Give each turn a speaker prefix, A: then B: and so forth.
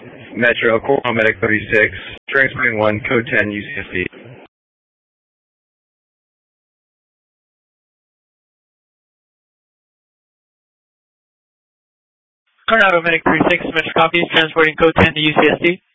A: Metro, Coral Medic 36, transporting 1, code 10, UCSD.
B: Coronado Medic 36, Metro copies, transporting code 10 to UCSD.